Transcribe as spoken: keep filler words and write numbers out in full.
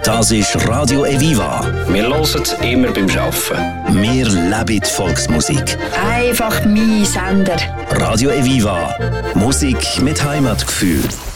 Das ist Radio Eviva. Wir hören es immer beim Arbeiten. Wir leben die Volksmusik. Einfach mein Sender. Radio Eviva. Musik mit Heimatgefühl.